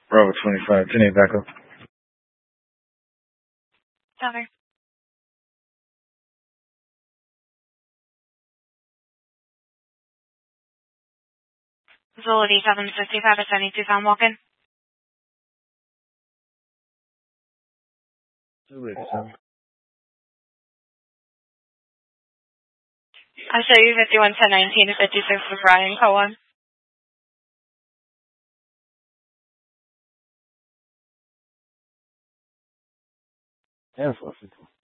Bravo 25, 10 back up. Center. Zoldy 755 at 72 Sound Walking. I show you 51 1019 to 56 with Ryan Cohen. And 450.